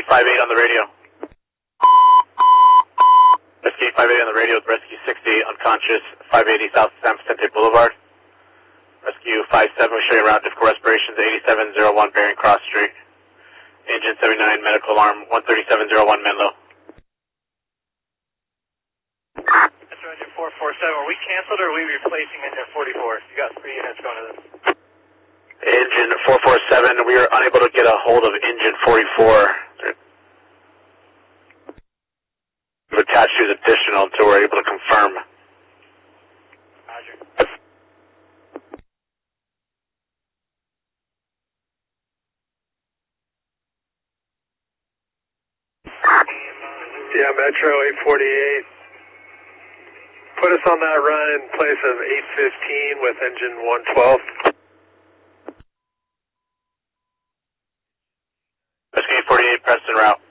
58 on the radio. Rescue 58 on the radio with Rescue 60 unconscious, 580 South San Vicente Boulevard. Rescue 57, we'll show you around difficult respirations, 8701 Bering Cross Street. Engine 79, medical alarm, 13701 Menlo. That's Engine 447. Are we canceled or are we replacing Engine 44? You got 3 units going to this. Engine 447, we are unable to get a hold of Engine 44. We've attached you as additional until we're able to confirm. Roger. Yeah, Metro 848. Put us on that run in place of 815 with engine 112. Rescue 48, Preston route.